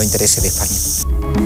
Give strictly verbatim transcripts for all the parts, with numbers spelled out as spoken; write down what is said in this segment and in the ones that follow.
intereses de España.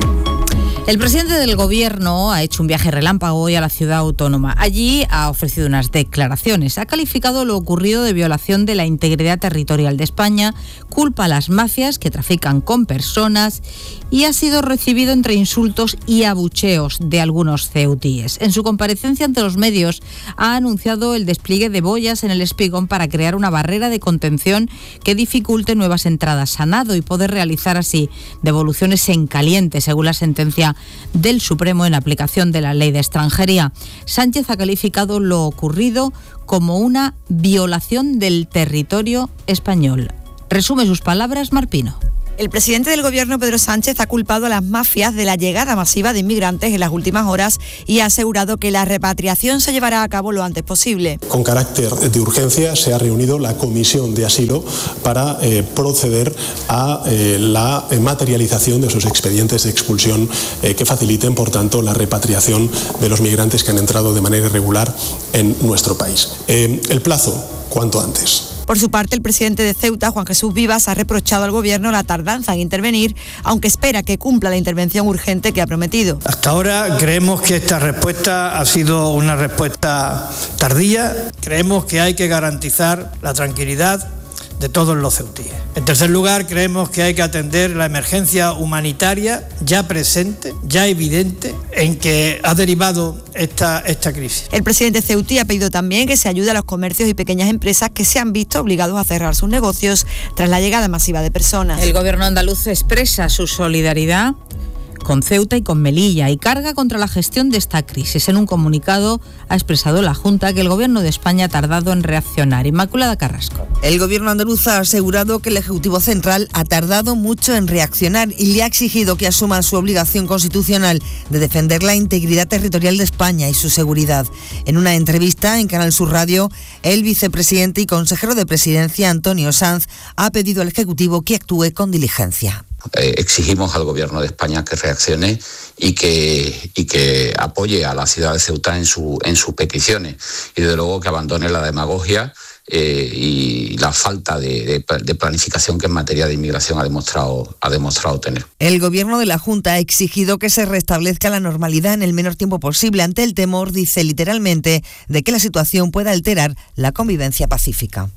El presidente del Gobierno ha hecho un viaje relámpago hoy a la ciudad autónoma. Allí ha ofrecido unas declaraciones. Ha calificado lo ocurrido de violación de la integridad territorial de España, culpa a las mafias que trafican con personas y ha sido recibido entre insultos y abucheos de algunos ceutíes. En su comparecencia ante los medios ha anunciado el despliegue de boyas en el espigón para crear una barrera de contención que dificulte nuevas entradas a nado y poder realizar así devoluciones en caliente, según la sentencia del Supremo en aplicación de la Ley de Extranjería. Sánchez ha calificado lo ocurrido como una violación del territorio español. Resume sus palabras Mar Pino. El presidente del Gobierno, Pedro Sánchez, ha culpado a las mafias de la llegada masiva de inmigrantes en las últimas horas y ha asegurado que la repatriación se llevará a cabo lo antes posible. Con carácter de urgencia se ha reunido la Comisión de Asilo para eh, proceder a eh, la materialización de esos expedientes de expulsión eh, que faciliten, por tanto, la repatriación de los migrantes que han entrado de manera irregular en nuestro país. Eh, el plazo, cuanto antes. Por su parte, el presidente de Ceuta, Juan Jesús Vivas, ha reprochado al Gobierno la tardanza en intervenir, aunque espera que cumpla la intervención urgente que ha prometido. Hasta ahora creemos que esta respuesta ha sido una respuesta tardía. Creemos que hay que garantizar la tranquilidad de todos los ceutíes. En tercer lugar, creemos que hay que atender la emergencia humanitaria ya presente, ya evidente, en que ha derivado esta, esta crisis. El presidente ceutí ha pedido también que se ayude a los comercios y pequeñas empresas que se han visto obligados a cerrar sus negocios tras la llegada masiva de personas. El Gobierno andaluz expresa su solidaridad con Ceuta y con Melilla y carga contra la gestión de esta crisis. En un comunicado ha expresado la Junta que el Gobierno de España ha tardado en reaccionar. Inmaculada Carrasco. El Gobierno andaluz ha asegurado que el Ejecutivo Central ha tardado mucho en reaccionar y le ha exigido que asuma su obligación constitucional de defender la integridad territorial de España y su seguridad. En una entrevista en Canal Sur Radio, el vicepresidente y consejero de Presidencia, Antonio Sanz, ha pedido al Ejecutivo que actúe con diligencia. Eh, exigimos al Gobierno de España que reaccione y que, y que apoye a la ciudad de Ceuta en, su, en sus peticiones y desde luego que abandone la demagogia eh, y la falta de, de, de planificación que en materia de inmigración ha demostrado, ha demostrado tener. El Gobierno de la Junta ha exigido que se restablezca la normalidad en el menor tiempo posible ante el temor, dice literalmente, de que la situación pueda alterar la convivencia pacífica.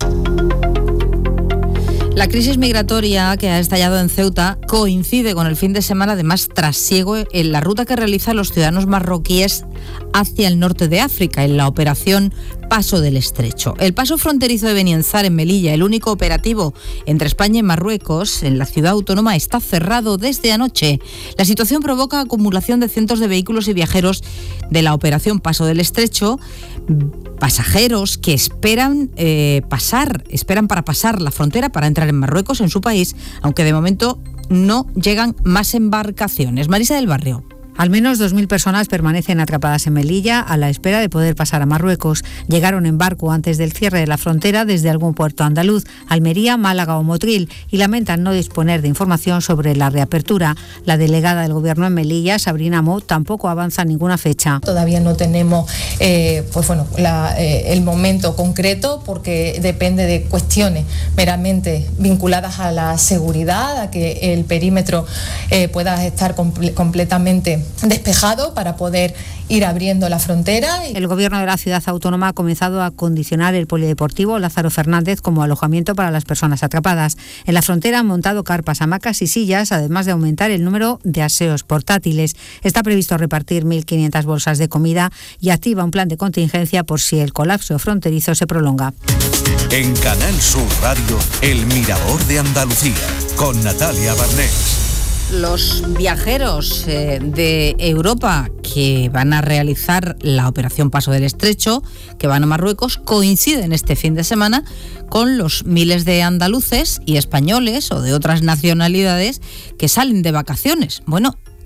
La crisis migratoria que ha estallado en Ceuta coincide con el fin de semana de más trasiego en la ruta que realizan los ciudadanos marroquíes hacia el norte de África, en la operación Paso del Estrecho. El paso fronterizo de Benienzar, en Melilla, el único operativo entre España y Marruecos, en la ciudad autónoma, está cerrado desde anoche. La situación provoca acumulación de cientos de vehículos y viajeros de la operación Paso del Estrecho, pasajeros que esperan eh, pasar, esperan para pasar la frontera para entrar en Marruecos, en su país, aunque de momento no llegan más embarcaciones. Marisa del Barrio. Al menos dos mil personas permanecen atrapadas en Melilla a la espera de poder pasar a Marruecos. Llegaron en barco antes del cierre de la frontera desde algún puerto andaluz, Almería, Málaga o Motril, y lamentan no disponer de información sobre la reapertura. La delegada del Gobierno en Melilla, Sabrina Mo, tampoco avanza ninguna fecha. Todavía no tenemos eh, pues bueno, la, eh, el momento concreto porque depende de cuestiones meramente vinculadas a la seguridad, a que el perímetro eh, pueda estar comple- completamente despejado para poder ir abriendo la frontera. El Gobierno de la ciudad autónoma ha comenzado a condicionar el polideportivo Lázaro Fernández como alojamiento para las personas atrapadas. En la frontera han montado carpas, hamacas y sillas, además de aumentar el número de aseos portátiles. Está previsto repartir mil quinientas bolsas de comida y activa un plan de contingencia por si el colapso fronterizo se prolonga. En Canal Sur Radio, El Mirador de Andalucía, con Natalia Barnés. Los viajeros eh, de Europa que van a realizar la operación Paso del Estrecho, que van a Marruecos, coinciden este fin de semana con los miles de andaluces y españoles o de otras nacionalidades que salen de vacaciones. Bueno,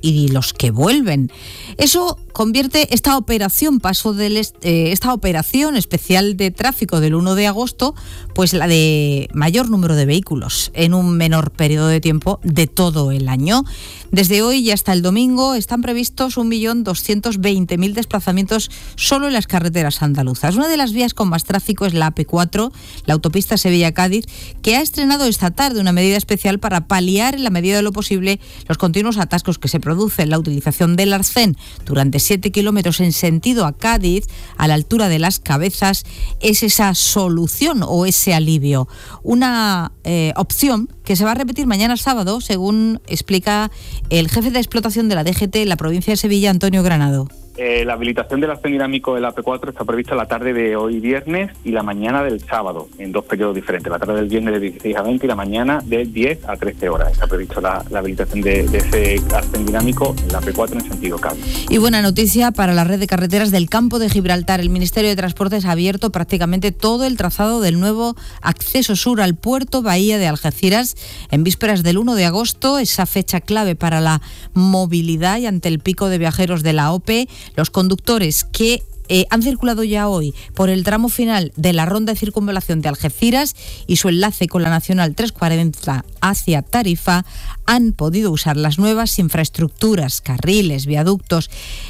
y los que vuelven. Eso convierte esta operación, paso del eh, esta operación especial de tráfico del uno de agosto, pues la de mayor número de vehículos en un menor periodo de tiempo de todo el año. Desde hoy y hasta el domingo están previstos un millón doscientos veinte mil desplazamientos solo en las carreteras andaluzas. Una de las vías con más tráfico es la A P cuatro, la autopista Sevilla-Cádiz, que ha estrenado esta tarde una medida especial para paliar en la medida de lo posible los continuos atascos que se producen. La utilización del arcén durante siete kilómetros en sentido a Cádiz, a la altura de Las Cabezas, es esa solución o ese alivio. Una eh, opción que se va a repetir mañana sábado, según explica el jefe de explotación de la D G T en la provincia de Sevilla, Antonio Granado. Eh, la habilitación del arcén dinámico del A P cuatro está prevista la tarde de hoy viernes y la mañana del sábado, en dos periodos diferentes. La tarde del viernes de dieciséis a veinte y la mañana de diez a trece horas. Está prevista la, la habilitación de, de ese arcén dinámico en la A P cuatro en sentido Cádiz. Y buena noticia para la red de carreteras del Campo de Gibraltar. El Ministerio de Transportes ha abierto prácticamente todo el trazado del nuevo acceso sur al puerto Bahía de Algeciras en vísperas del uno de agosto, esa fecha clave para la movilidad y ante el pico de viajeros de la O P. Los conductores que eh, han circulado ya hoy por el tramo final de la ronda de circunvalación de Algeciras y su enlace con la Nacional trescientos cuarenta hacia Tarifa han podido usar las nuevas infraestructuras, carriles, viaductos.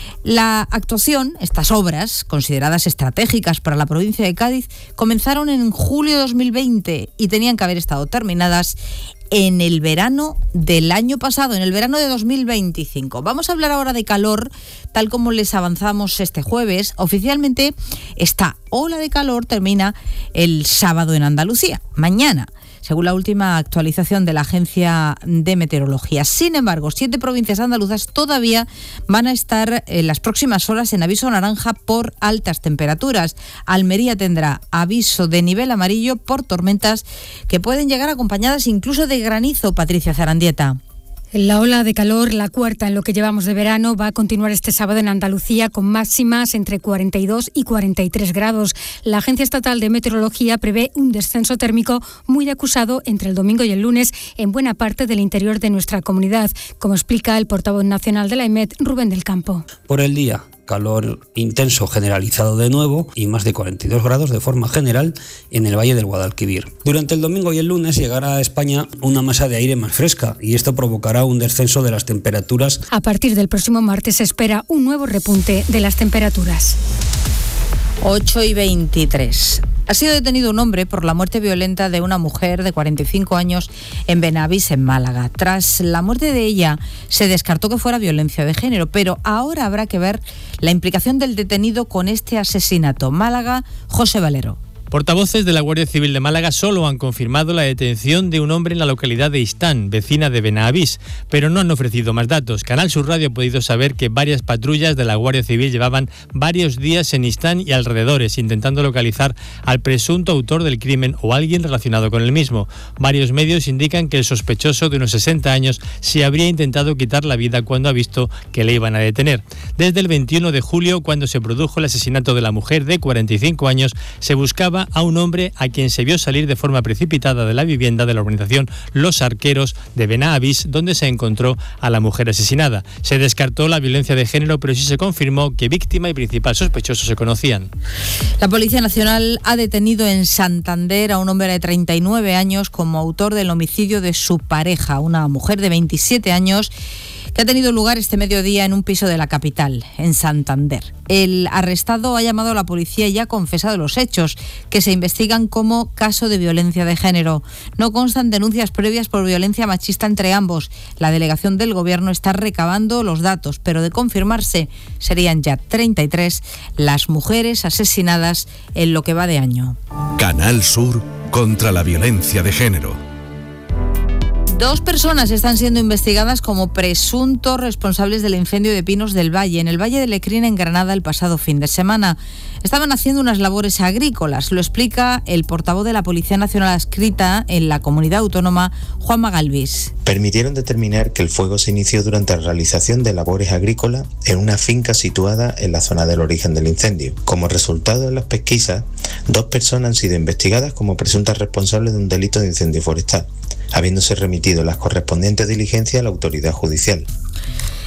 La actuación, estas obras, consideradas estratégicas para la provincia de Cádiz, comenzaron en julio de dos mil veinte y tenían que haber estado terminadas en el verano del año pasado, en el verano de dos mil veinticinco. Vamos a hablar ahora de calor, tal como les avanzamos este jueves. Oficialmente, esta ola de calor termina el sábado en Andalucía, mañana, según la última actualización de la Agencia de Meteorología. Sin embargo, siete provincias andaluzas todavía van a estar en las próximas horas en aviso naranja por altas temperaturas. Almería tendrá aviso de nivel amarillo por tormentas que pueden llegar acompañadas incluso de granizo. Patricia Zarandieta. La ola de calor, la cuarta en lo que llevamos de verano, va a continuar este sábado en Andalucía con máximas entre cuarenta y dos y cuarenta y tres grados. La Agencia Estatal de Meteorología prevé un descenso térmico muy acusado entre el domingo y el lunes en buena parte del interior de nuestra comunidad, como explica el portavoz nacional de la EMET, Rubén del Campo. Por el día, calor intenso generalizado de nuevo y más de cuarenta y dos grados de forma general en el Valle del Guadalquivir. Durante el domingo y el lunes llegará a España una masa de aire más fresca y esto provocará un descenso de las temperaturas. A partir del próximo martes se espera un nuevo repunte de las temperaturas. ocho y veintitrés. Ha sido detenido un hombre por la muerte violenta de una mujer de cuarenta y cinco años en Benavís, en Málaga. Tras la muerte de ella, se descartó que fuera violencia de género, pero ahora habrá que ver la implicación del detenido con este asesinato. Málaga, José Valero. Portavoces de la Guardia Civil de Málaga solo han confirmado la detención de un hombre en la localidad de Istán, vecina de Benavís, pero no han ofrecido más datos. Canal Sur Radio ha podido saber que varias patrullas de la Guardia Civil llevaban varios días en Istán y alrededores, intentando localizar al presunto autor del crimen o alguien relacionado con el mismo. Varios medios indican que el sospechoso de unos sesenta años se habría intentado quitar la vida cuando ha visto que le iban a detener. Desde el veintiuno de julio, cuando se produjo el asesinato de la mujer de cuarenta y cinco años, se buscaba a un hombre a quien se vio salir de forma precipitada de la vivienda de la urbanización Los Arqueros de Benavís, donde se encontró a la mujer asesinada. Se descartó la violencia de género, pero sí se confirmó que víctima y principal sospechoso se conocían. La Policía Nacional ha detenido en Santander a un hombre de treinta y nueve años como autor del homicidio de su pareja, una mujer de veintisiete años, que ha tenido lugar este mediodía en un piso de la capital, en Santander. El arrestado ha llamado a la policía y ha confesado los hechos, que se investigan como caso de violencia de género. No constan denuncias previas por violencia machista entre ambos. La delegación del Gobierno está recabando los datos, pero de confirmarse serían ya treinta y tres las mujeres asesinadas en lo que va de año. Canal Sur contra la violencia de género. Dos personas están siendo investigadas como presuntos responsables del incendio de pinos del Valle, en el Valle de Lecrín, en Granada, el pasado fin de semana. Estaban haciendo unas labores agrícolas, lo explica el portavoz de la Policía Nacional adscrita en la comunidad autónoma, Juanma Galvis. Permitieron determinar que el fuego se inició durante la realización de labores agrícolas en una finca situada en la zona del origen del incendio. Como resultado de las pesquisas, dos personas han sido investigadas como presuntas responsables de un delito de incendio forestal, habiéndose remitido las correspondientes diligencias a la autoridad judicial.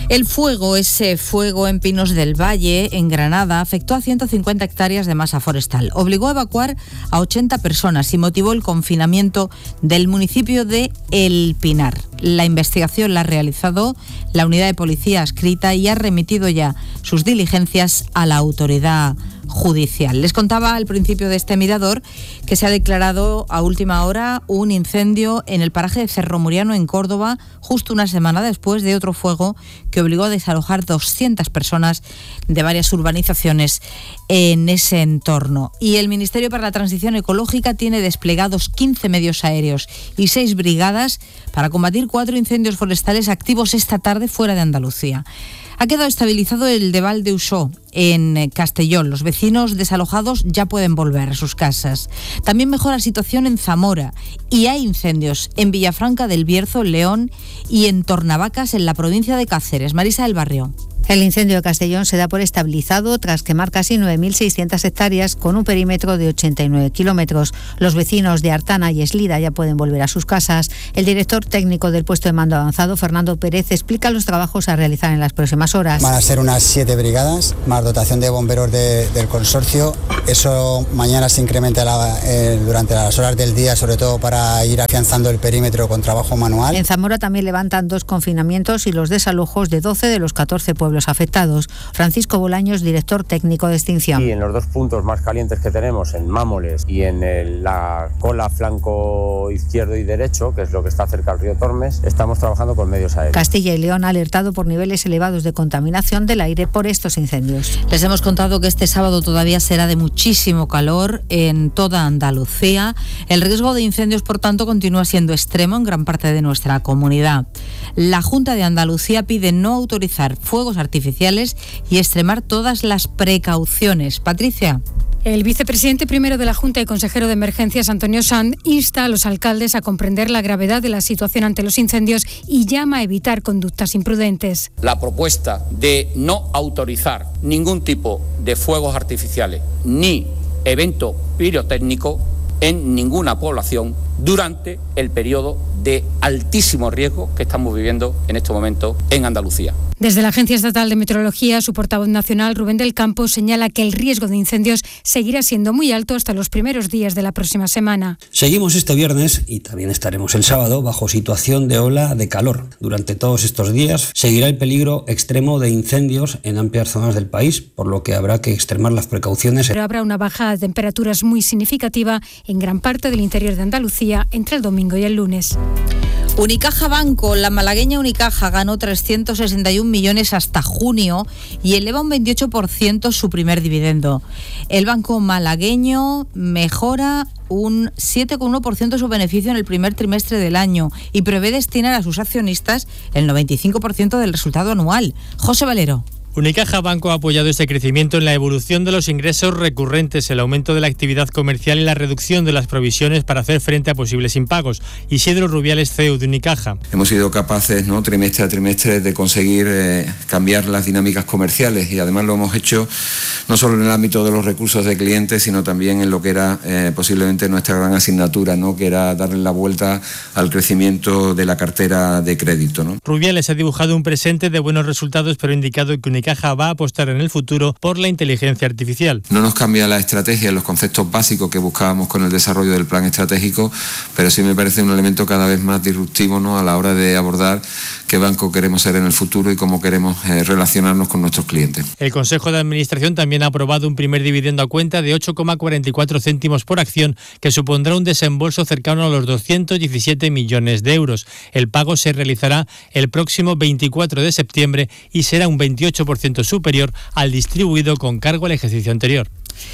El fuego, ese fuego en Pinos del Valle, en Granada, afectó a ciento cincuenta hectáreas de masa forestal. Obligó a evacuar a ochenta personas y motivó el confinamiento del municipio de El Pinar. La investigación la ha realizado la unidad de policía adscrita y ha remitido ya sus diligencias a la autoridad judicial. Les contaba al principio de este mirador que se ha declarado a última hora un incendio en el paraje de Cerro Muriano, en Córdoba, justo una semana después de otro fuego que obligó a desalojar doscientas personas de varias urbanizaciones en ese entorno. Y el Ministerio para la Transición Ecológica tiene desplegados quince medios aéreos y seis brigadas para combatir cuatro incendios forestales activos esta tarde fuera de Andalucía. Ha quedado estabilizado el de Valdeusó, en Castellón. Los vecinos desalojados ya pueden volver a sus casas. También mejora la situación en Zamora y hay incendios en Villafranca del Bierzo, León, y en Tornavacas, en la provincia de Cáceres. Marisa del Barrio. El incendio de Castellón se da por estabilizado tras quemar casi nueve mil seiscientas hectáreas con un perímetro de ochenta y nueve kilómetros. Los vecinos de Artana y Eslida ya pueden volver a sus casas. El director técnico del puesto de mando avanzado, Fernando Pérez, explica los trabajos a realizar en las próximas horas. Van a ser unas siete brigadas, más dotación de bomberos de, del consorcio. Eso mañana se incrementa la, eh, durante las horas del día, sobre todo para ir afianzando el perímetro con trabajo manual. En Zamora también levantan dos confinamientos y los desalojos de doce de los catorce pueblos afectados. Francisco Bolaños, director técnico de extinción. Y en los dos puntos más calientes que tenemos, en Mámoles y en el, la cola flanco izquierdo y derecho, que es lo que está cerca del río Tormes, estamos trabajando con medios aéreos. Castilla y León ha alertado por niveles elevados de contaminación del aire por estos incendios. Les hemos contado que este sábado todavía será de muchísimo calor en toda Andalucía. El riesgo de incendios, por tanto, continúa siendo extremo en gran parte de nuestra comunidad. La Junta de Andalucía pide no autorizar fuegos artificiales y extremar todas las precauciones. Patricia. El vicepresidente primero de la Junta y consejero de Emergencias, Antonio Sanz, insta a los alcaldes a comprender la gravedad de la situación ante los incendios y llama a evitar conductas imprudentes. La propuesta de no autorizar ningún tipo de fuegos artificiales ni evento pirotécnico en ninguna población durante el periodo de altísimo riesgo que estamos viviendo en este momento en Andalucía. Desde la Agencia Estatal de Meteorología, su portavoz nacional, Rubén del Campo, señala que el riesgo de incendios seguirá siendo muy alto hasta los primeros días de la próxima semana. Seguimos este viernes y también estaremos el sábado bajo situación de ola de calor. Durante todos estos días seguirá el peligro extremo de incendios en amplias zonas del país, por lo que habrá que extremar las precauciones. Pero habrá una bajada de temperaturas muy significativa en gran parte del interior de Andalucía entre el domingo y el lunes. Unicaja Banco, la malagueña Unicaja ganó trescientos sesenta y un millones hasta junio y eleva un veintiocho por ciento su primer dividendo. El banco malagueño mejora un siete coma uno por ciento su beneficio en el primer trimestre del año y prevé destinar a sus accionistas el noventa y cinco por ciento del resultado anual. José Valero. Unicaja Banco ha apoyado este crecimiento en la evolución de los ingresos recurrentes, el aumento de la actividad comercial y la reducción de las provisiones para hacer frente a posibles impagos. Isidro Rubiales, C E O de Unicaja. Hemos sido capaces, ¿no?, trimestre a trimestre de conseguir eh, cambiar las dinámicas comerciales y además lo hemos hecho no solo en el ámbito de los recursos de clientes, sino también en lo que era eh, posiblemente nuestra gran asignatura, ¿no?, que era darle la vuelta al crecimiento de la cartera de crédito, ¿no? Rubiales ha dibujado un presente de buenos resultados, pero ha indicado que Unicaja Unicaja va a apostar en el futuro por la inteligencia artificial. No nos cambia la estrategia, los conceptos básicos que buscábamos con el desarrollo del plan estratégico, pero sí me parece un elemento cada vez más disruptivo, ¿no?, a la hora de abordar qué banco queremos ser en el futuro y cómo queremos eh, relacionarnos con nuestros clientes. El Consejo de Administración también ha aprobado un primer dividendo a cuenta de ocho coma cuarenta y cuatro céntimos por acción, que supondrá un desembolso cercano a los doscientos diecisiete millones de euros. El pago se realizará el próximo veinticuatro de septiembre y será un veintiocho por ciento superior al distribuido con cargo al ejercicio anterior.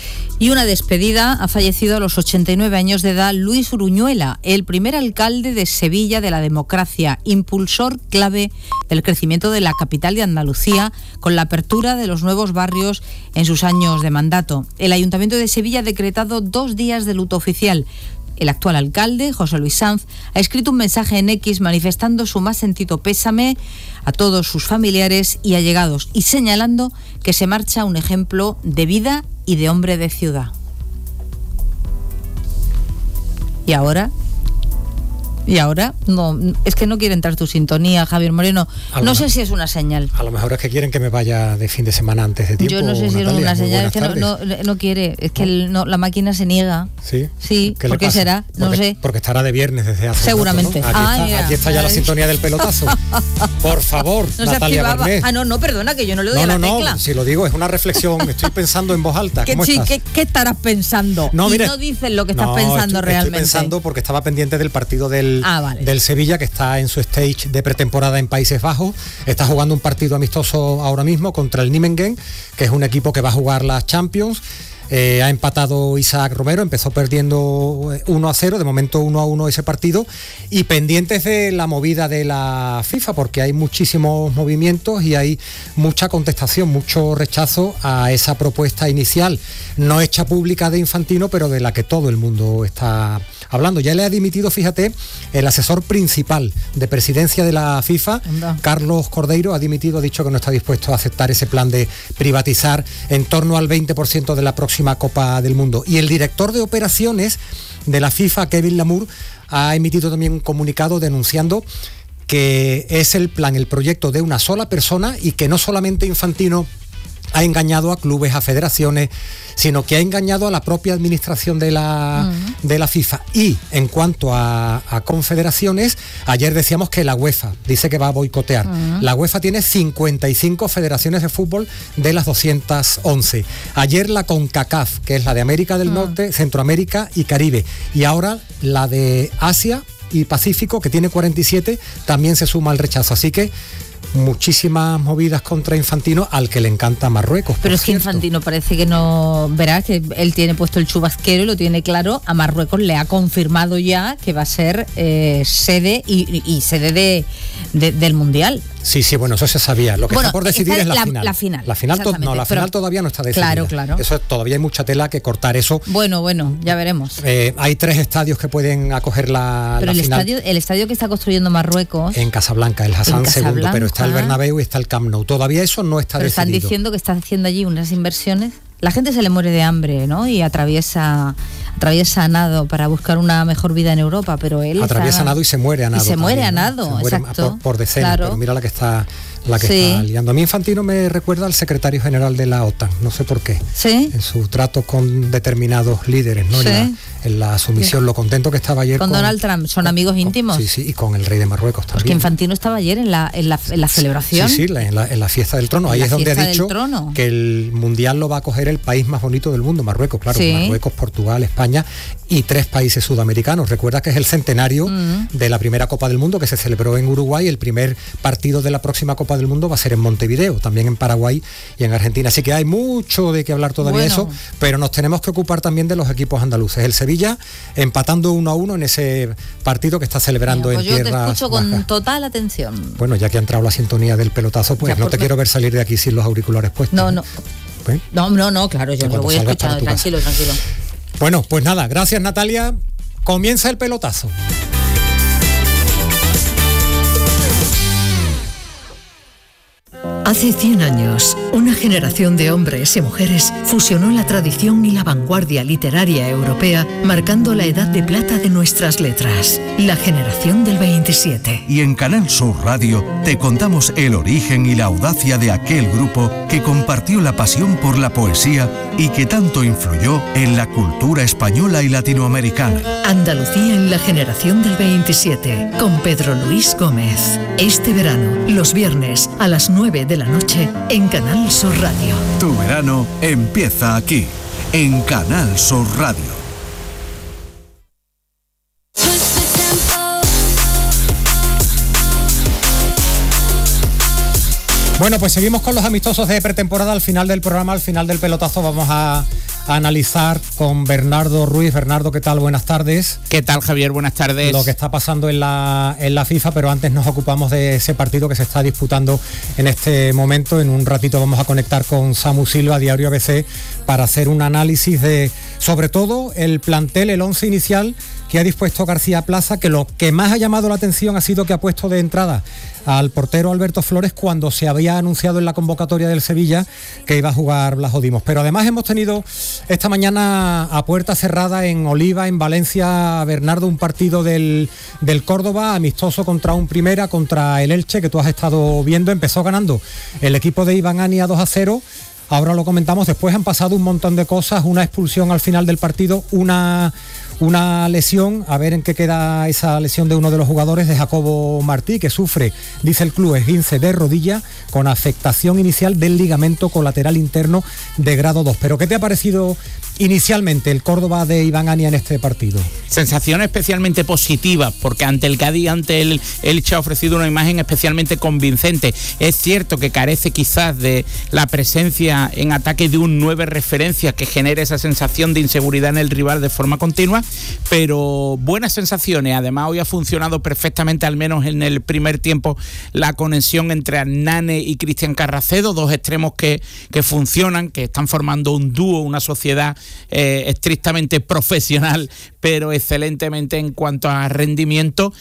Y una despedida. Ha fallecido a los ochenta y nueve años de edad Luis Uruñuela, el primer alcalde de Sevilla de la democracia, impulsor clave del crecimiento de la capital de Andalucía, con la apertura de los nuevos barrios en sus años de mandato. El Ayuntamiento de Sevilla ha decretado dos días de luto oficial. El actual alcalde, José Luis Sanz, ha escrito un mensaje en X manifestando su más sentido pésame a todos sus familiares y allegados y señalando que se marcha un ejemplo de vida y de hombre de ciudad. Y ahora, Y ahora, no, es que no quiere entrar tu sintonía, Javier Moreno. No mejor, sé si es una señal. A lo mejor es que quieren que me vaya de fin de semana antes de tiempo. Yo no sé si Natalia, es una señal, es que no, no, no quiere, es que el, no, la máquina se niega. Sí. Sí, ¿Qué ¿por qué será? No porque, sé. Porque estará de viernes desde hace seguramente. Rato, ¿no? Aquí, ah, está, mira, aquí está ya la sintonía del pelotazo. Por favor, no Natalia Barnés. Ah, no, no, perdona, que yo no le doy no, a la no, tecla. No, si lo digo, es una reflexión, estoy pensando en voz alta. ¿Qué, ¿Cómo sí, estás? ¿qué, ¿Qué estarás pensando? No, y mire, no dices lo que estás no, pensando estoy, realmente. Estoy pensando porque estaba pendiente del partido del, ah, vale. del Sevilla, que está en su stage de pretemporada en Países Bajos. Está jugando un partido amistoso ahora mismo contra el Nijmegen, que es un equipo que va a jugar las Champions. Eh, ha empatado Isaac Romero, empezó perdiendo uno a cero, de momento uno a uno ese partido, y pendientes de la movida de la FIFA, porque hay muchísimos movimientos y hay mucha contestación, mucho rechazo a esa propuesta inicial, no hecha pública de Infantino, pero de la que todo el mundo está hablando. Ya le ha dimitido, fíjate, el asesor principal de presidencia de la FIFA, Anda. Carlos Cordeiro, ha dimitido, ha dicho que no está dispuesto a aceptar ese plan de privatizar en torno al veinte por ciento de la próxima Copa del Mundo. Y el director de operaciones de la FIFA, Kevin Lamour, ha emitido también un comunicado denunciando que es el plan, el proyecto de una sola persona, y que no solamente Infantino ha engañado a clubes, a federaciones, sino que ha engañado a la propia administración de la, uh-huh. de la FIFA. Y en cuanto a, a confederaciones, ayer decíamos que la UEFA dice que va a boicotear. Uh-huh. La UEFA tiene cincuenta y cinco federaciones de fútbol de las doscientas once. Ayer la CONCACAF, que es la de América del uh-huh. Norte, Centroamérica y Caribe. Y ahora la de Asia y Pacífico, que tiene cuarenta y siete, también se suma al rechazo. Así que muchísimas movidas contra Infantino, al que le encanta Marruecos. Pero es que Infantino parece que no, verás que él tiene puesto el chubasquero y lo tiene claro. A Marruecos le ha confirmado ya que va a ser eh, sede y, y sede de, de, del Mundial. Sí, sí, bueno, eso se sabía. Lo que bueno, está por decidir es la, la final. La final, la final to- no, la final pero, todavía no está decidida. Claro, claro. Eso todavía hay mucha tela que cortar eso. Bueno, bueno, ya veremos. Eh, hay tres estadios que pueden acoger la, pero la el final. Estadio, el estadio que está construyendo Marruecos. En Casablanca, el Hassan segundo, pero está el Bernabéu y está el Camp Nou. Todavía eso no está pero decidido. Pero están diciendo que está haciendo allí unas inversiones. La gente se le muere de hambre, ¿no? Y atraviesa atraviesa a nado para buscar una mejor vida en Europa, pero él atraviesa está... a nado y se muere a nado. Y se muere también, a nado, ¿no? Se muere exacto. Por, por decenas, claro. Pero mira la que está la que sí. está liando. A mí Infantino me recuerda al secretario general de la OTAN, no sé por qué. Sí. En su trato con determinados líderes, ¿no? Sí. En, la, en la sumisión, sí. Lo contento que estaba ayer con, con Donald Trump, son con, amigos íntimos. Con, sí, sí, y con el rey de Marruecos también. Porque Infantino estaba ayer en la, en la, en la celebración. Sí, sí, en la, en la fiesta del trono. Ahí es donde ha dicho trono. que el mundial lo va a coger el país más bonito del mundo, Marruecos, claro, sí. Marruecos, Portugal, España y tres países sudamericanos. Recuerda que es el centenario mm. de la primera Copa del Mundo que se celebró en Uruguay. El primer partido de la próxima Copa del Mundo va a ser en Montevideo, también en Paraguay y en Argentina. Así que hay mucho de qué hablar todavía bueno. eso, pero nos tenemos que ocupar también de los equipos andaluces. El Sevilla empatando uno a uno en ese partido que está celebrando Mira, pues en tierra. Yo te escucho con baja. total atención. Bueno, ya que ha entrado la sintonía del pelotazo, pues ya, no te quiero ver salir de aquí sin los auriculares puestos. No, no. ¿Eh? No, no, no, claro, yo lo voy escuchando, tranquilo, casa. tranquilo. Bueno, pues nada, gracias Natalia. Comienza el pelotazo. Hace cien años, una generación de hombres y mujeres fusionó la tradición y la vanguardia literaria europea, marcando la edad de plata de nuestras letras, la generación del veintisiete. Y en Canal Sur Radio te contamos el origen y la audacia de aquel grupo que compartió la pasión por la poesía y que tanto influyó en la cultura española y latinoamericana. Andalucía en la generación del veintisiete, con Pedro Luis Gómez. Este verano, los viernes a las nueve de la noche en Canal Sur Radio. Tu verano empieza aquí, en Canal Sur Radio. Bueno, pues seguimos con los amistosos de pretemporada. Al final del programa, al final del pelotazo, vamos a, a analizar con Bernardo Ruiz. Bernardo, ¿qué tal? Buenas tardes. ¿Qué tal, Javier? Buenas tardes. Lo que está pasando en la, en la FIFA, pero antes nos ocupamos de ese partido que se está disputando en este momento. En un ratito vamos a conectar con Samu Silva, Diario A B C, para hacer un análisis de, sobre todo, el plantel, el once inicial que ha dispuesto García Plaza, que lo que más ha llamado la atención ha sido que ha puesto de entrada al portero Alberto Flores cuando se había anunciado en la convocatoria del Sevilla que iba a jugar Blas Dimos. Pero además hemos tenido esta mañana a puerta cerrada en Oliva, en Valencia, Bernardo, un partido del, del Córdoba, amistoso contra un Primera, contra el Elche, que tú has estado viendo. Empezó ganando el equipo de Iván Ania dos a cero. Ahora lo comentamos, después han pasado un montón de cosas, una expulsión al final del partido, una, una lesión, a ver en qué queda esa lesión de uno de los jugadores, de Jacobo Martí, que sufre, dice el club, esguince de rodilla con afectación inicial del ligamento colateral interno de grado dos. ¿Pero qué te ha parecido inicialmente el Córdoba de Iván Ania en este partido? Sensación especialmente positiva, porque ante el Cádiz, ante el Elche ha ofrecido una imagen especialmente convincente. Es cierto que carece quizás de la presencia en ataque de un nueve referencia que genere esa sensación de inseguridad en el rival de forma continua, pero buenas sensaciones. Además, hoy ha funcionado perfectamente, al menos en el primer tiempo, la conexión entre Hernane y Cristian Carracedo, dos extremos que, que funcionan, que están formando un dúo, una sociedad eh, estrictamente profesional, pero excelentemente en cuanto a rendimiento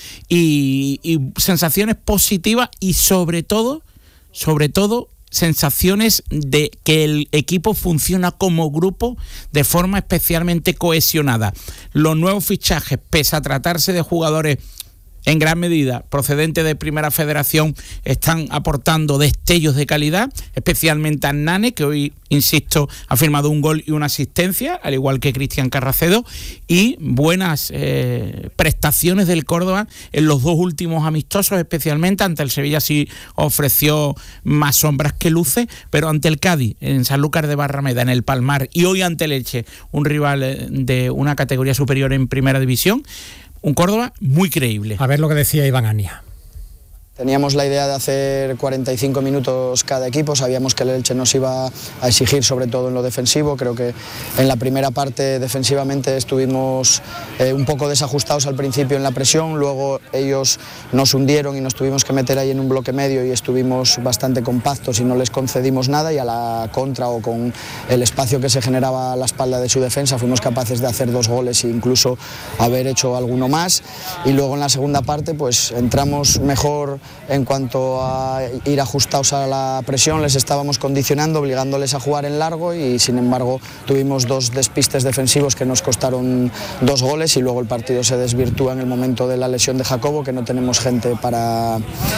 y, y sensaciones positivas y sobre todo, sobre todo, sensaciones de que el equipo funciona como grupo de forma especialmente cohesionada. Los nuevos fichajes, pese a tratarse de jugadores en gran medida procedentes de Primera Federación, están aportando destellos de calidad, especialmente a Hernane, que hoy, insisto, ha firmado un gol y una asistencia, al igual que Cristian Carracedo, y buenas eh, prestaciones del Córdoba en los dos últimos amistosos, especialmente ante el Sevilla sí ofreció más sombras que luces, pero ante el Cádiz, en Sanlúcar de Barrameda, en el Palmar, y hoy ante el Elche, un rival de una categoría superior en Primera División, un Córdoba muy creíble. A ver lo que decía Iván Ania. Teníamos la idea de hacer cuarenta y cinco minutos cada equipo, sabíamos que el Elche nos iba a exigir sobre todo en lo defensivo. Creo que en la primera parte defensivamente estuvimos eh, un poco desajustados al principio en la presión, luego ellos nos hundieron y nos tuvimos que meter ahí en un bloque medio y estuvimos bastante compactos y no les concedimos nada, y a la contra o con el espacio que se generaba a la espalda de su defensa fuimos capaces de hacer dos goles e incluso haber hecho alguno más. Y luego en la segunda parte pues entramos mejor en cuanto a ir ajustados a la presión, les estábamos condicionando, obligándoles a jugar en largo, y sin embargo tuvimos dos despistes defensivos que nos costaron dos goles, y luego el partido se desvirtúa en el momento de la lesión de Jacobo, que no tenemos gente para,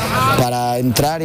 para entrar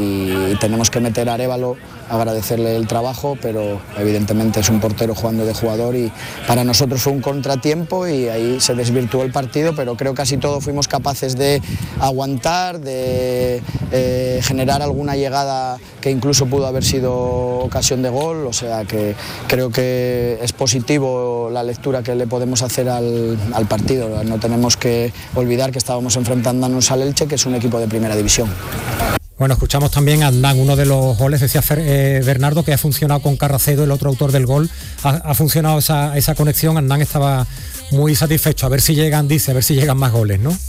y, y tenemos que meter a Arévalo, agradecerle el trabajo, pero evidentemente es un portero jugando de jugador y para nosotros fue un contratiempo y ahí se desvirtuó el partido, pero creo que casi todo fuimos capaces de aguantar, de eh, generar alguna llegada que incluso pudo haber sido ocasión de gol, o sea que creo que es positivo la lectura que le podemos hacer al, al partido. No tenemos que olvidar que estábamos enfrentándonos al Elche, que es un equipo de Primera División. Bueno, escuchamos también a Hernán, uno de los goles, decía Fer, eh, Bernardo, que ha funcionado con Carracedo, el otro autor del gol, ha, ha funcionado esa, esa conexión. Hernán estaba muy satisfecho, a ver si llegan, dice, a ver si llegan más goles, ¿no?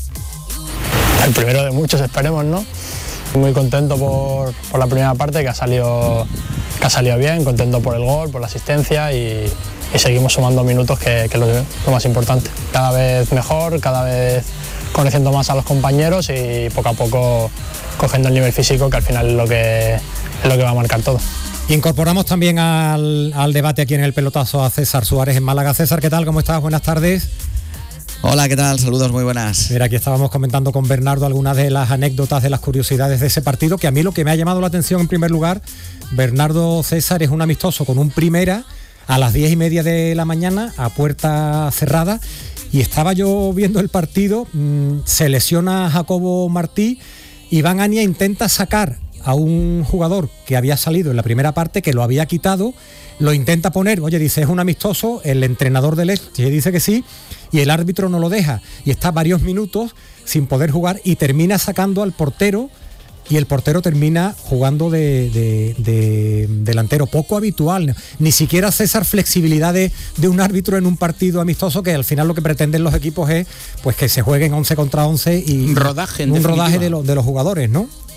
El primero de muchos, esperemos, ¿no? Muy contento por, por la primera parte, que ha salido, que ha salido bien, contento por el gol, por la asistencia y, y seguimos sumando minutos, que, que es lo, lo más importante. Cada vez mejor, cada vez conociendo más a los compañeros y poco a poco cogiendo el nivel físico, que al final es lo que, es lo que va a marcar todo. Incorporamos también al, al debate aquí en el pelotazo a César Suárez en Málaga. César, ¿qué tal? ¿Cómo estás? Buenas tardes. Hola, ¿qué tal? Saludos, muy buenas. Mira, aquí estábamos comentando con Bernardo algunas de las anécdotas, de las curiosidades de ese partido, que a mí lo que me ha llamado la atención en primer lugar, Bernardo, César, es un amistoso con un Primera a las diez y media de la mañana a puerta cerrada, y estaba yo viendo el partido, mmm, se lesiona Jacobo Martí, Iván Ania intenta sacar a un jugador que había salido en la primera parte, que lo había quitado, lo intenta poner, oye, dice, es un amistoso, el entrenador del Elche dice que sí, y el árbitro no lo deja, y está varios minutos sin poder jugar, y termina sacando al portero, y el portero termina jugando de, de, de delantero, poco habitual, ni siquiera, César, flexibilidad de, de un árbitro en un partido amistoso, que al final lo que pretenden los equipos es pues que se jueguen once contra once y rodaje, en un definitiva. rodaje de, lo, de los jugadores, ¿no?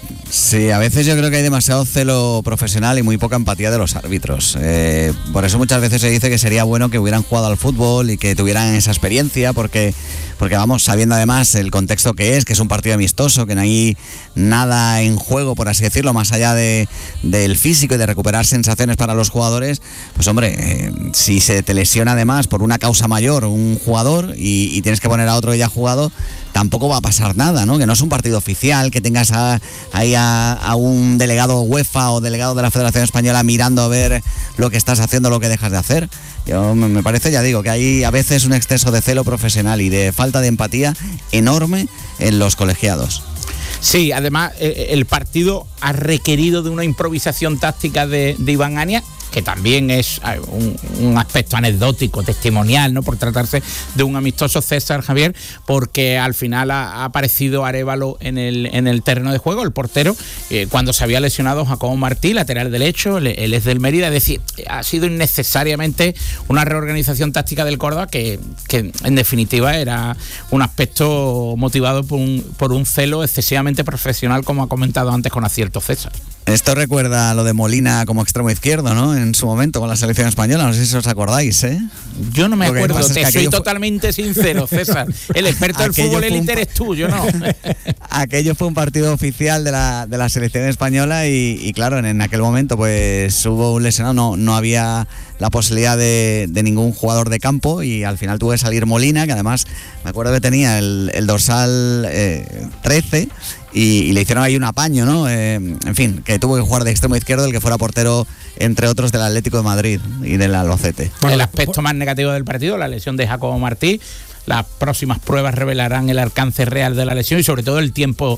Sí, a veces yo creo que hay demasiado celo profesional y muy poca empatía de los árbitros. Eh, por eso muchas veces se dice que sería bueno que hubieran jugado al fútbol y que tuvieran esa experiencia, porque, porque vamos, sabiendo además el contexto que es, que es un partido amistoso, que no hay nada en juego, por así decirlo, más allá de, del físico y de recuperar sensaciones para los jugadores, pues hombre, eh, si se te lesiona además por una causa mayor un jugador y, y tienes que poner a otro que ya ha jugado, tampoco va a pasar nada, ¿no? Que no es un partido oficial, que tengas a, ahí a, a un delegado UEFA o delegado de la Federación Española mirando a ver lo que estás haciendo, lo que dejas de hacer. Yo, me parece, ya digo, que hay a veces un exceso de celo profesional y de falta de empatía enorme en los colegiados. Sí, además el partido ha requerido de una improvisación táctica de, de Iván Ania, que también es un, un aspecto anecdótico, testimonial, ¿no? Por tratarse de un amistoso, César, Javier, porque al final ha, ha aparecido Arévalo en el, en el terreno de juego, el portero, eh, cuando se había lesionado Jacobo Martí, lateral derecho, él, él es del Mérida, es decir, ha sido innecesariamente una reorganización táctica del Córdoba que, que en definitiva era un aspecto motivado por un, por un celo excesivamente profesional, como ha comentado antes con acierto César. Esto recuerda a lo de Molina como extremo izquierdo, ¿no? En su momento con la selección española, no sé si os acordáis, ¿eh? Yo no me Lo acuerdo, es te que soy fue... totalmente sincero, César. El experto del fútbol élite eres tú, yo no. Aquello fue un partido oficial de la, de la selección española y, y claro, en, en aquel momento pues hubo un lesionado, no, no había la posibilidad de, de ningún jugador de campo y al final tuvo que salir Molina, que además me acuerdo que tenía el, el dorsal eh, trece y, y le hicieron ahí un apaño, ¿no? Eh, en fin, que tuvo que jugar de extremo izquierdo, el que fuera portero, entre otros, del Atlético de Madrid y del Albacete. Bueno, el aspecto más negativo del partido, la lesión de Jacobo Martí. Las próximas pruebas revelarán el alcance real de la lesión y sobre todo el tiempo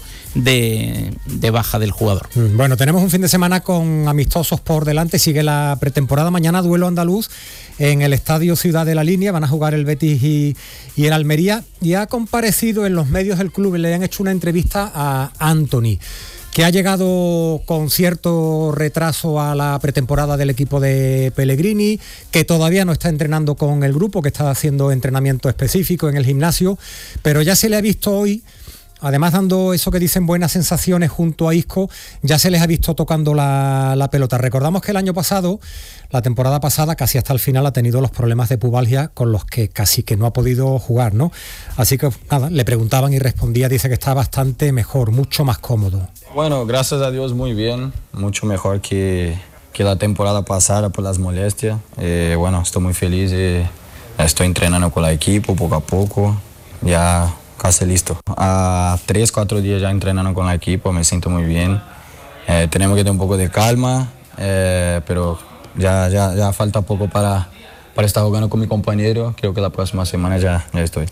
de, de baja del jugador. Bueno, tenemos un fin de semana con amistosos por delante, sigue la pretemporada, mañana duelo andaluz en el Estadio Ciudad de la Línea, van a jugar el Betis y, y el Almería, y ha comparecido en los medios del club, le han hecho una entrevista a Antony, que ha llegado con cierto retraso a la pretemporada del equipo de Pellegrini, que todavía no está entrenando con el grupo, que está haciendo entrenamiento específico en el gimnasio, pero ya se le ha visto hoy, además dando eso que dicen buenas sensaciones junto a Isco, ya se les ha visto tocando la, la pelota. Recordamos que el año pasado, la temporada pasada, casi hasta el final ha tenido los problemas de pubalgia con los que casi que no ha podido jugar, ¿no? Así que nada, le preguntaban y respondía, dice que está bastante mejor, mucho más cómodo. Bueno, gracias a Dios muy bien, mucho mejor que, que la temporada pasada por las molestias. Eh, bueno, estoy muy feliz, eh, estoy entrenando con el equipo poco a poco, ya casi listo. A tres, cuatro días ya entrenando con el equipo, me siento muy bien. Eh, tenemos que tener un poco de calma, eh, pero ya, ya, ya falta poco para, para estar jugando con mi compañero. Creo que la próxima semana ya, ya estoy.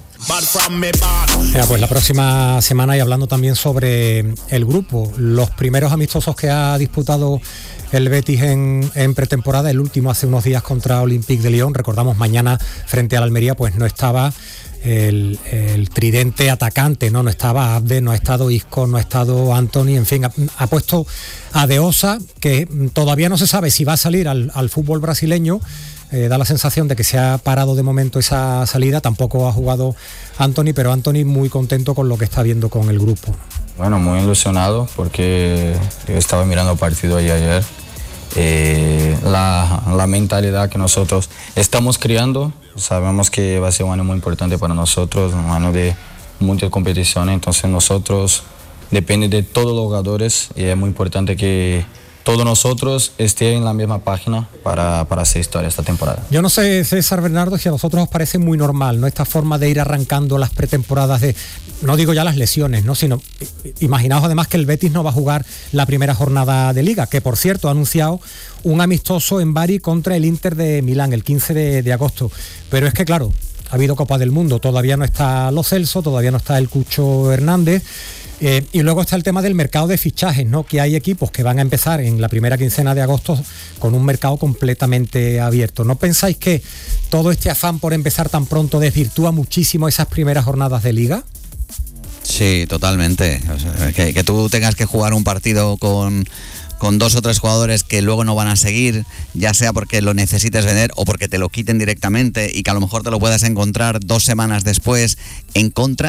Ya, pues la próxima semana, y hablando también sobre el grupo, los primeros amistosos que ha disputado el Betis en, en pretemporada, el último hace unos días contra Olympique de Lyon, recordamos mañana frente al Almería, pues no estaba el, el tridente atacante, no, no estaba Abde, no ha estado Isco, no ha estado Antony, en fin, ha, ha puesto a De Osa, que todavía no se sabe si va a salir al, al fútbol brasileño. Eh, da la sensación de que se ha parado de momento esa salida, tampoco ha jugado Antony, pero Antony muy contento con lo que está viendo con el grupo. Bueno, muy ilusionado porque yo estaba mirando el partido ahí ayer. Eh, la, la mentalidad que nosotros estamos creando, sabemos que va a ser un año muy importante para nosotros, un año de muchas competiciones, entonces nosotros depende de todos los jugadores y es muy importante que todos nosotros estén en la misma página para, para hacer historia esta temporada. Yo no sé, César, Bernardo, si a vosotros os parece muy normal, ¿no? Esta forma de ir arrancando las pretemporadas, de, no digo ya las lesiones, ¿no? Sino, imaginaos además que el Betis no va a jugar la primera jornada de Liga, que por cierto ha anunciado un amistoso en Bari contra el Inter de Milán el quince de agosto. Pero es que claro, ha habido Copa del Mundo, todavía no está Lo Celso, todavía no está el Cucho Hernández. Eh, y luego está el tema del mercado de fichajes, ¿no? Que hay equipos que van a empezar en la primera quincena de agosto con un mercado completamente abierto. ¿No pensáis que todo este afán por empezar tan pronto desvirtúa muchísimo esas primeras jornadas de Liga? Sí, totalmente. O sea, que, que tú tengas que jugar un partido con, con dos o tres jugadores que luego no van a seguir, ya sea porque lo necesites vender o porque te lo quiten directamente y que a lo mejor te lo puedas encontrar dos semanas después en contra.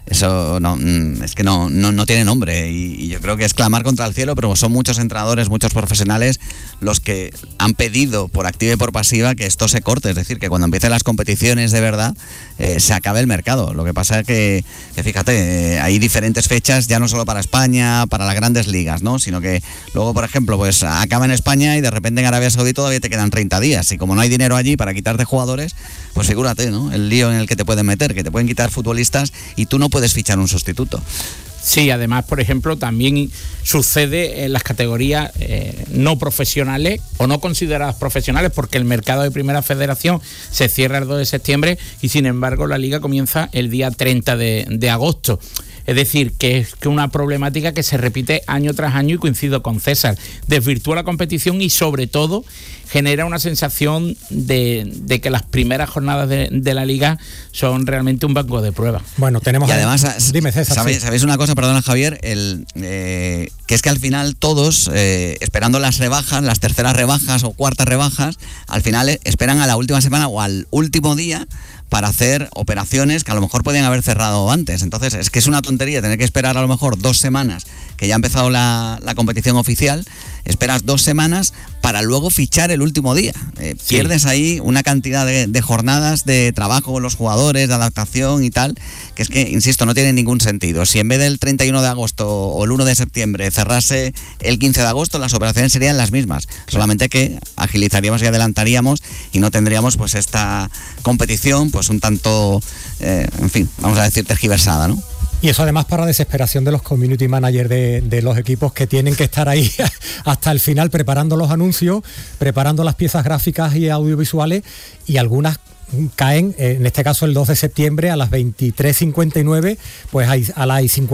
eso no, es que no, no, no tiene nombre y, y yo creo que es clamar contra el cielo, pero son muchos entrenadores, muchos profesionales los que han pedido por activa y por pasiva que esto se corte, es decir, que cuando empiecen las competiciones de verdad eh, se acabe el mercado. Lo que pasa es que, que fíjate, eh, hay diferentes fechas ya no solo para España, para las grandes ligas, ¿no? Sino que luego, por ejemplo, pues acaba en España y de repente en Arabia Saudí todavía te quedan treinta días y como no hay dinero allí para quitarte jugadores, pues figúrate, ¿no? El lío en el que te pueden meter, que te pueden quitar futbolistas y tú no puedes fichar un sustituto. Sí, además, por ejemplo, también sucede en las categorías eh, no profesionales o no consideradas profesionales, porque el mercado de Primera Federación se cierra el dos de septiembre y sin embargo la liga comienza el día treinta de, de agosto. Es decir, que es que una problemática que se repite año tras año y coincido con César. Desvirtúa la competición y sobre todo genera una sensación de, de que las primeras jornadas de, de la liga son realmente un banco de pruebas. Bueno, tenemos... Y además, dime, César, ¿sabéis, sí. ¿sabéis una cosa? Perdona, Javier, el, eh, que es que al final todos, eh, esperando las rebajas, las terceras rebajas o cuartas rebajas, al final eh, esperan a la última semana o al último día para hacer operaciones que a lo mejor podían haber cerrado antes. Entonces, es que es una tontería tener que esperar a lo mejor dos semanas, que ya ha empezado la, la competición oficial, esperas dos semanas para luego fichar el último día. Eh, sí. Pierdes ahí una cantidad de, de jornadas de trabajo con los jugadores, de adaptación y tal, que es que, insisto, no tiene ningún sentido. Si en vez del treinta y uno de agosto o el uno de septiembre cerrase el quince de agosto, las operaciones serían las mismas, solamente que agilizaríamos y adelantaríamos y no tendríamos pues esta competición pues un tanto, eh, en fin, vamos a decir tergiversada, ¿no? Y eso además para desesperación de los community managers de, de los equipos, que tienen que estar ahí hasta el final preparando los anuncios, preparando las piezas gráficas y audiovisuales, y algunas caen, en este caso el dos de septiembre a las veintitrés cincuenta y nueve, pues a las cincuenta